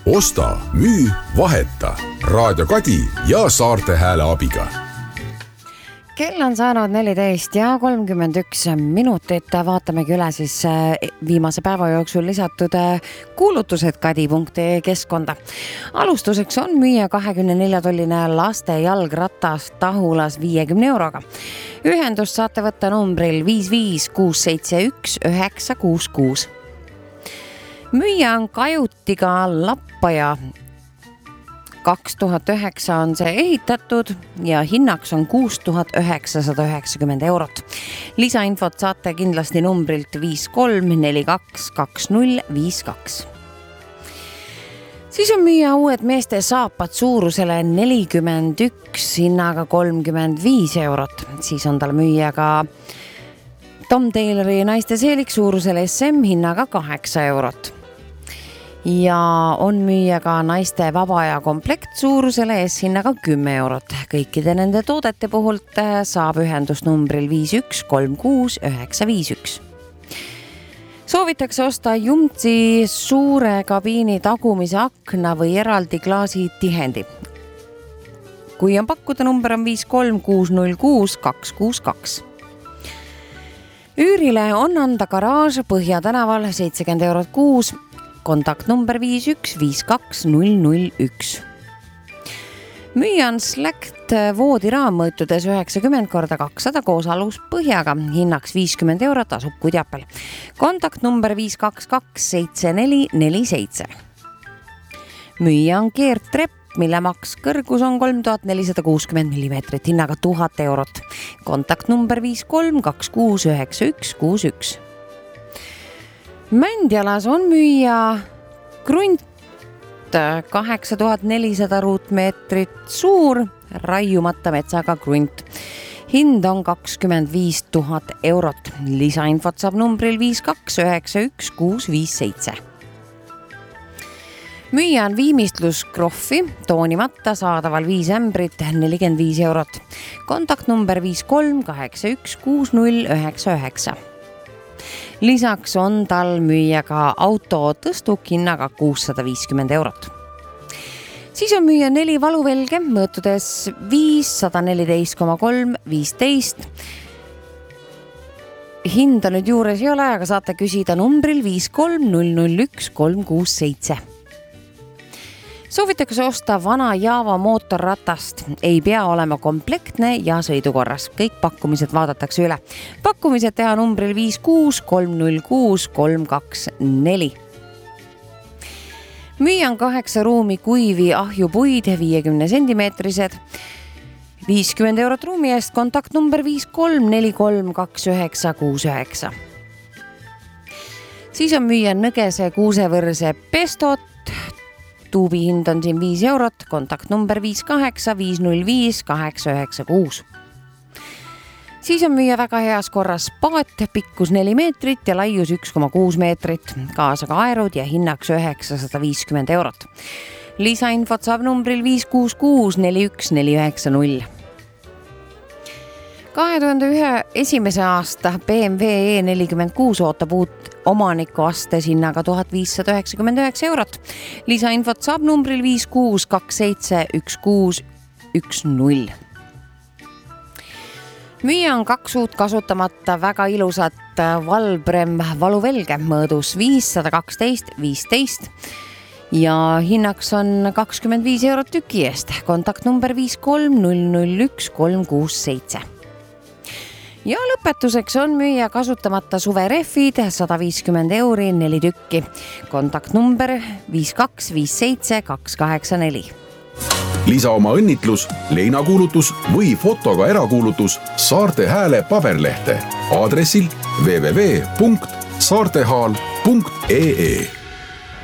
Osta, müü, vaheta. Raadio Kadi ja Saarte Hääle abiga. Kell on saanud 14 ja 31 minutit. Vaatamegi üle siis viimase päeva jooksul lisatud kuulutused kadi.ee keskkonda. Alustuseks on müüa 24-tolline laste jalgratas Tahulas 50 euroga. Ühendust saate võtta numbril 55671 966. Müüa on Kajutiga Lappaja. 2009 on see ehitatud ja hinnaks on 6990 eurot. Lisainfot saate kindlasti numbrilt 53422052. Siis on müüa uued meeste saapad suurusele 41 hinnaga 35 eurot. Siis on tal müüa ka Tom Taylori naiste seelik suurusele SM hinnaga 8 eurot. Ja on müüa ka naiste vabaaja komplekt suurusele S-hinnaga 10 eurot. Kõikide nende toodete puhult saab ühendusnumbril 5136951. Soovitakse osta Jumtsi suure kabiini tagumise akna või eraldi klaasi tihendi. Kui on pakkuda, number on 53606 262. Üürile on anda garaaž Põhja tänaval 70 eurot kuus. Kontaktnumber 5152001. Müüa on Select voodiraam mõõtudes 90x200 koos aluspõhjaga. Hinnaks 50 eurot, asub Kudjapel. Kontaktnumber 5227447. Müüa on keertrepp, mille maks kõrgus on 3460 mm, hinnaga 1000 eurot. Kontaktnumber 532696161. Mändjalas on müüa krunt 8400 ruutmeetrit suur raiumata metsaga krunt. Hind on 25 000 eurot. Lisainfot saab numbril 5291657. Müüa on viimistluskrohvi toonimata saadaval 5 ämbrit 45 eurot. Kontaktnumber 538160999. Lisaks on tal müüa ka auto tõstuk hinnaga 650 eurot. Siis on müüa 4 valuvelge mõõtudes 514,315. Hinda nüüd juures ei ole, aga saate küsida numbril 53001 367. Soovitakse osta vana Java mootorratast. Ei pea olema komplektne ja sõidukorras. Kõik pakkumised vaadatakse üle. Pakkumised teha numbril 56306 324. Müüa on 8 ruumi kuivi ahjupuid 50 cm. 50 eurot ruumi eest. Kontaktnumber 534329969. Siis on müüa nõgese kuusevõrse pestot. Tuubi hind on siin 5 eurot, kontaktnumber 58505 Siis on müüa väga heas korras paat, pikkus 4 meetrit ja laius 1,6 meetrit, kaasa ka aerud ja hinnaks 950 eurot. Lisainfot saab numbril 56641 2001 aasta BMW E46 ootab uut omaniku astes hinnaga 1599 eurot. Lisainfot saab numbril 56271 Müüa on 2 uut kasutamata väga ilusat Valbrem valuvelge mõõdus 512-15 ja hinnaks on 25 eurot tüki eest. Kontaktnumber 53001 367. Ja lõpetuseks on müüa kasutamata suverehvid 150 euri 4 tükki. Kontaktnumber 5257284. Lisa oma õnnitlus, leinakuulutus või fotoga erakuulutus Saarte Hääle paberlehte aadressil www.saartehaal.ee